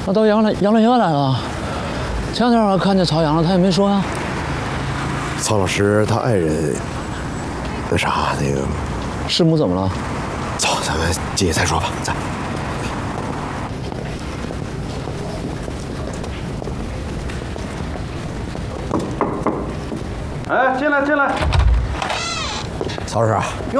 那到养老院来了。前两天我看见曹阳了，他也没说呀。 曹老师他爱人，那个师母怎么了？ 走，咱们进去再说吧。走。 哎，进来。 曹老师，